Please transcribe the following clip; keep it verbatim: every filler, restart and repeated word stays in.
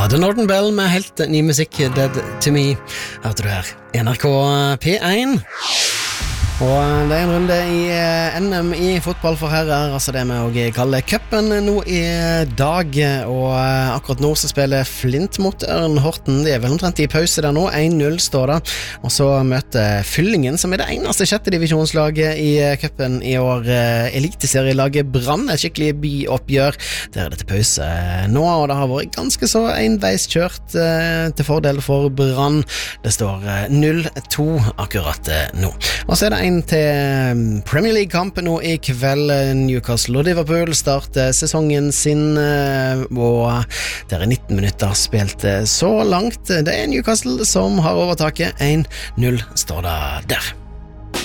The Northern Bell med helt ny musikk, Dead to Me, hørte du her, N R K P one. Og det er en runde i N M i fotball for herrer, altså det med å kalle cupen nå i dag, og akkurat nå så spiller Flint mot Ørn Horten, det er vel omtrent i pause der nå, one null står det, og så møter Fyllingen, som er det eneste sjette divisjonslaget i cupen i år, eliteserielaget Brann, et skikkelig byoppgjør, der er det til pause nå, og det har vært ganske så enveiskjørt til fordel for Brann, det står null to akkurat nå, og så er det en til Premier League-kampen nå i kveld. Newcastle og Liverpool starter sesongen sin, og det er nitten minutter spilt så langt. Det er Newcastle som har overtaket, one null står det der.